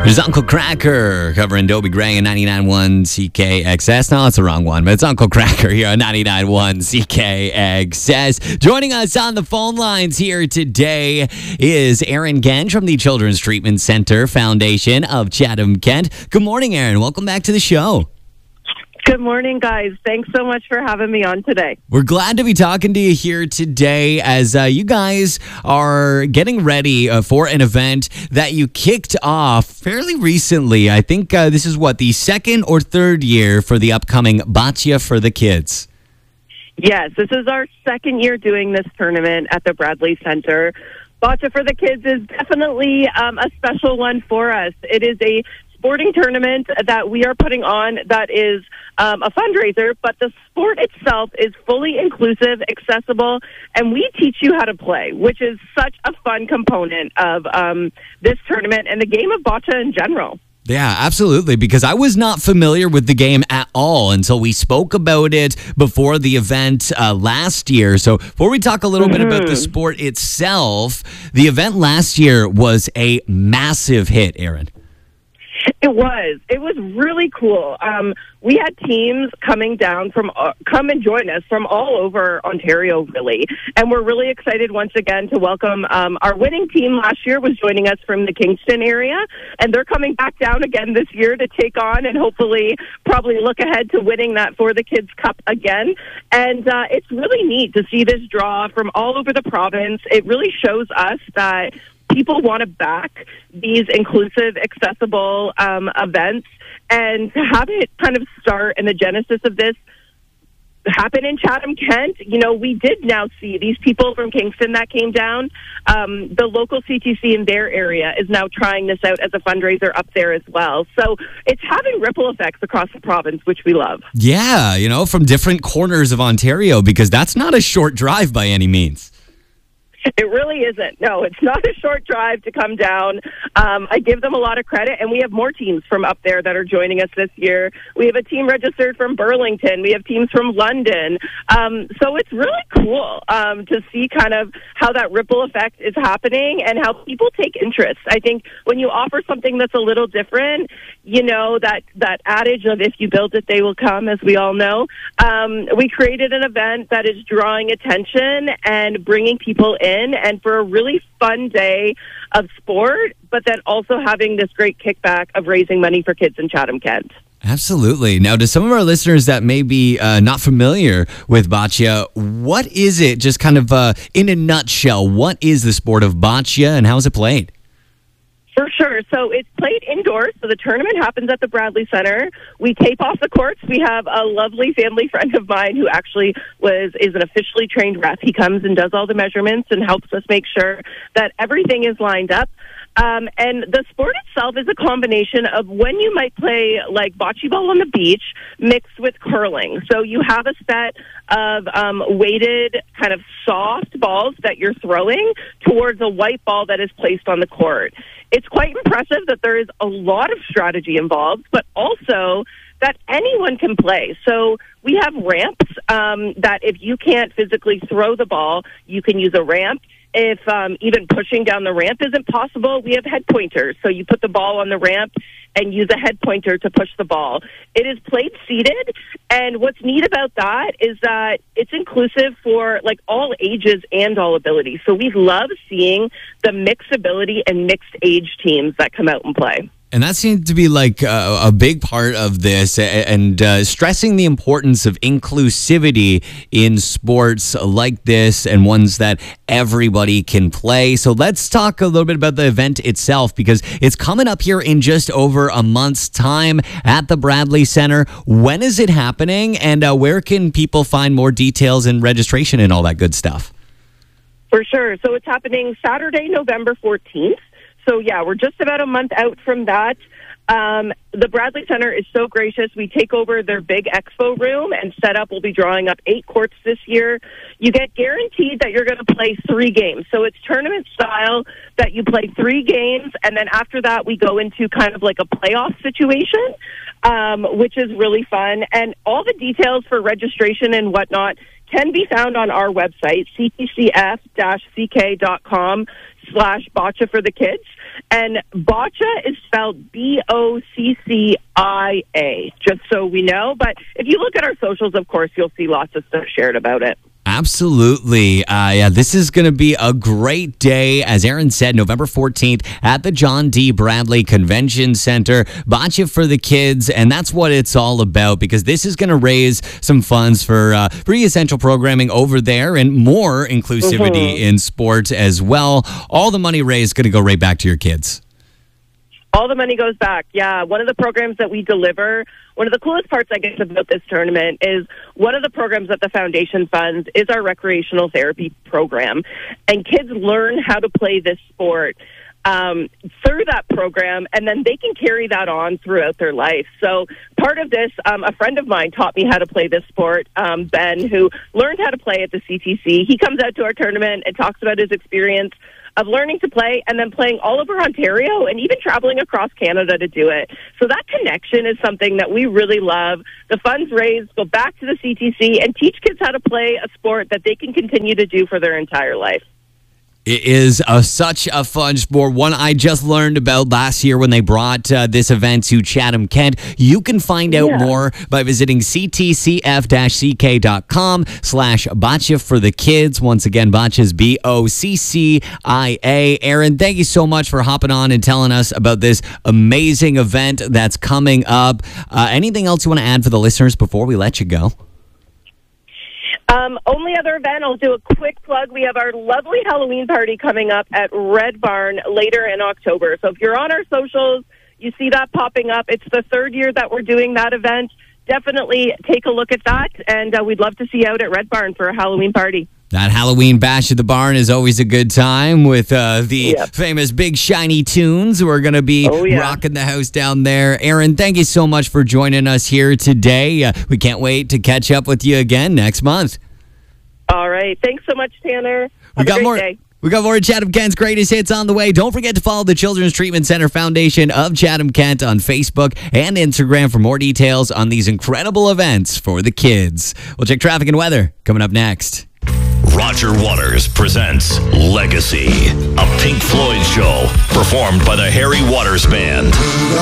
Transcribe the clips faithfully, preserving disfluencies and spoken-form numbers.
There's Uncle Cracker covering Dobie Gray and ninety-nine point one C K X S. No, that's the wrong one, but it's Uncle Cracker here on ninety-nine point one C K X S. Joining us on the phone lines here today is Aaron Genge from the Children's Treatment Center Foundation of Chatham-Kent. Good morning, Aaron. Welcome back to the show. Good morning, guys. Thanks so much for having me on today. We're glad to be talking to you here today as uh, you guys are getting ready uh, for an event that you kicked off fairly recently. I think uh, this is what, the second or third year for the upcoming Boccia for the Kids. Yes, this is our second year doing this tournament at the Bradley Center. Boccia for the Kids is definitely um, a special one for us. It is a sporting tournament that we are putting on that is um, a fundraiser, but the sport itself is fully inclusive, accessible, and we teach you how to play, which is such a fun component of um, this tournament and the game of boccia in general. Yeah, absolutely, because I was not familiar with the game at all until we spoke about it before the event uh, last year. So before we talk a little mm-hmm. bit about the sport itself, the event last year was a massive hit, Aaron. It was. It was really cool. Um, we had teams coming down from, uh, come and join us from all over Ontario, really. And we're really excited once again to welcome um, our winning team last year was joining us from the Kingston area. And they're coming back down again this year to take on and hopefully probably look ahead to winning that For the Kids Cup again. And uh, it's really neat to see this draw from all over the province. It really shows us that people want to back these inclusive, accessible um, events, and to have it kind of start and the genesis of this happen in Chatham-Kent. You know, we did now see these people from Kingston that came down. Um, the local C T C in their area is now trying this out as a fundraiser up there as well. So it's having ripple effects across the province, which we love. Yeah, you know, from different corners of Ontario, because that's not a short drive by any means. It really isn't. No, it's not a short drive to come down. Um, I give them a lot of credit, and we have more teams from up there that are joining us this year. We have a team registered from Burlington. We have teams from London. Um, so it's really cool um, to see kind of how that ripple effect is happening and how people take interest. I think when you offer something that's a little different, you know, that, that adage of if you build it, they will come, as we all know. Um, we created an event that is drawing attention and bringing people in. And for a really fun day of sport, but then also having this great kickback of raising money for kids in Chatham-Kent. Absolutely. Now, to some of our listeners that may be uh, not familiar with boccia, what is it, just kind of uh, in a nutshell, what is the sport of boccia and how is it played? For sure. So it's played indoors. So the tournament happens at the Bradley Center. We tape off the courts. We have a lovely family friend of mine who actually was is an officially trained ref. He comes and does all the measurements and helps us make sure that everything is lined up. Um, and the sport itself is a combination of when you might play like bocce ball on the beach mixed with curling. So you have a set of um, weighted kind of soft balls that you're throwing towards a white ball that is placed on the court. It's quite impressive that there is a lot of strategy involved, but also that anyone can play. So we have ramps um, that if you can't physically throw the ball, you can use a ramp. If um, even pushing down the ramp isn't possible, we have head pointers. So you put the ball on the ramp and use a head pointer to push the ball. It is played seated, and what's neat about that is that it's inclusive for like all ages and all abilities. So we love seeing the mixed ability and mixed age teams that come out and play. And that seems to be like a, a big part of this, and uh, stressing the importance of inclusivity in sports like this and ones that everybody can play. So let's talk a little bit about the event itself, because it's coming up here in just over a month's time at the Bradley Center. When is it happening, and uh, where can people find more details and registration and all that good stuff? For sure. So it's happening Saturday, November fourteenth. So, yeah, we're just about a month out from that. Um, the Bradley Center is so gracious. We take over their big expo room and set up. We'll be drawing up eight courts this year. You get guaranteed that you're going to play three games. So it's tournament style that you play three games, and then after that we go into kind of like a playoff situation, um, which is really fun. And all the details for registration and whatnot can be found on our website, c t c f dash c k dot com slash boccia for the kids. And boccia is spelled B O C C I A, just so we know. But if you look at our socials, of course, you'll see lots of stuff shared about it. Absolutely. Uh, yeah, this is going to be a great day. As Aaron said, November fourteenth at the John D. Bradley Convention Center. Boccia for the kids, and that's what it's all about, because this is going to raise some funds for uh, pretty essential programming over there and more inclusivity Mm-hmm. in sports as well. All the money raised is going to go right back to your kids. All the money goes back. Yeah, one of the programs that we deliver, one of the coolest parts, I guess, about this tournament is one of the programs that the foundation funds is our recreational therapy program. And kids learn how to play this sport um, through that program, and then they can carry that on throughout their life. So part of this, um, a friend of mine taught me how to play this sport, um, Ben, who learned how to play at the C T C. He comes out to our tournament and talks about his experience of learning to play and then playing all over Ontario and even traveling across Canada to do it. So that connection is something that we really love. The funds raised go back to the C T C and teach kids how to play a sport that they can continue to do for their entire life. It is a, such a fun sport, one I just learned about last year when they brought uh, this event to Chatham-Kent. You can find out Yeah. more by visiting ctcf-ck.com slash boccia for the kids. Once again, boccia is B O C C I A. Aaron, thank you so much for hopping on and telling us about this amazing event that's coming up. Uh, anything else you want to add for the listeners before we let you go? Um, only other event, I'll do a quick plug. We have our lovely Halloween party coming up at Red Barn later in October. So if you're on our socials, you see that popping up. It's the third year that we're doing that event. Definitely take a look at that, and uh, we'd love to see you out at Red Barn for a Halloween party. That Halloween bash at the barn is always a good time with uh, the Yep. famous Big Shiny Tunes who are going to be Oh, yeah. rocking the house down there. Aaron, thank you so much for joining us here today. Uh, we can't wait to catch up with you again next month. All right. Thanks so much, Tanner. Have We a got great more. day. We got more Chatham-Kent's greatest hits on the way. Don't forget to follow the Children's Treatment Center Foundation of Chatham-Kent on Facebook and Instagram for more details on these incredible events for the kids. We'll check traffic and weather coming up next. Roger Waters presents Legacy, a Pink Floyd show performed by the Harry Waters Band.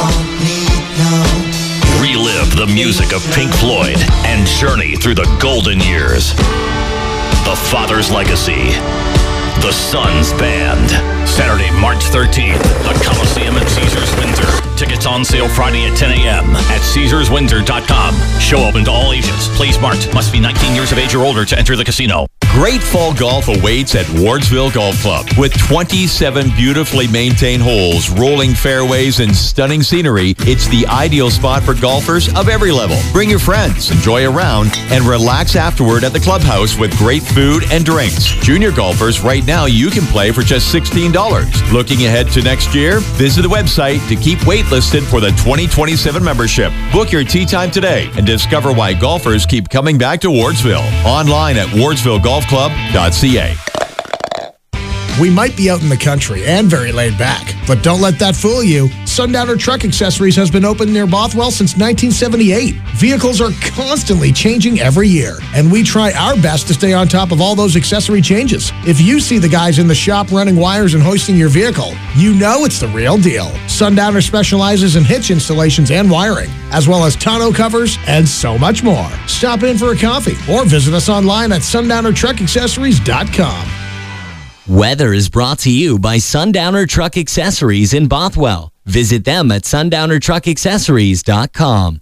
Relive the music of Pink Floyd and journey through the golden years. The Father's Legacy, the Sons Band. Saturday, March thirteenth, the Coliseum at Caesars Windsor. Tickets on sale Friday at ten a.m. at caesars windsor dot com. Show open to all ages. Please marked. Must be nineteen years of age or older to enter the casino. Great fall golf awaits at Wardsville Golf Club. With twenty-seven beautifully maintained holes, rolling fairways, and stunning scenery, it's the ideal spot for golfers of every level. Bring your friends, enjoy a round, and relax afterward at the clubhouse with great food and drinks. Junior golfers, right now you can play for just sixteen dollars. Looking ahead to next year? Visit the website to keep waitlisted for the twenty twenty-seven membership. Book your tee time today and discover why golfers keep coming back to Wardsville. Online at wardsville golf club dot c a. We might be out in the country and very laid back, but don't let that fool you. Sundowner Truck Accessories has been open near Bothwell since nineteen seventy-eight. Vehicles are constantly changing every year, and we try our best to stay on top of all those accessory changes. If you see the guys in the shop running wires and hoisting your vehicle, you know it's the real deal. Sundowner specializes in hitch installations and wiring, as well as tonneau covers and so much more. Stop in for a coffee or visit us online at sundowner truck accessories dot com. Weather is brought to you by Sundowner Truck Accessories in Bothwell. Visit them at sundowner truck accessories dot com.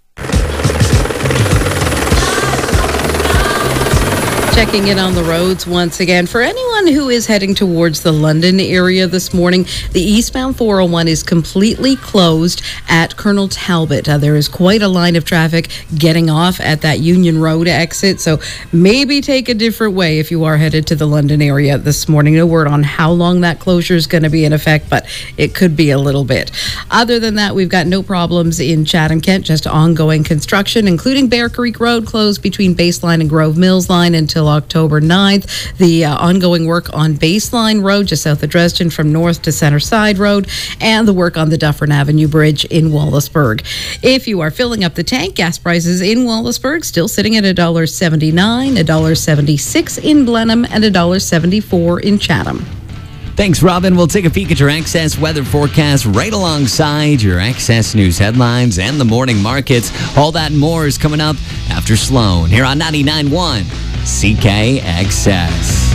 Checking in on the roads once again. For anyone who is heading towards the London area this morning, the eastbound four oh one is completely closed at Colonel Talbot. Uh, there is quite a line of traffic getting off at that Union Road exit, so maybe take a different way if you are headed to the London area this morning. No word on how long that closure is going to be in effect, but it could be a little bit. Other than that, we've got no problems in Chatham-Kent, just ongoing construction, including Bear Creek Road closed between Baseline and Grove Mills Line until October ninth. The uh, ongoing work on Baseline Road just south of Dresden from North to Center Side Road, and the work on the Dufferin Avenue Bridge in Wallaceburg. If you are filling up the tank, gas prices in Wallaceburg still sitting at one dollar seventy-nine, one dollar seventy-six in Blenheim, and one dollar seventy-four in Chatham. Thanks, Robin. We'll take a peek at your Access weather forecast right alongside your Access news headlines and the morning markets. All that and more is coming up after Sloan here on ninety-nine point one C K X S.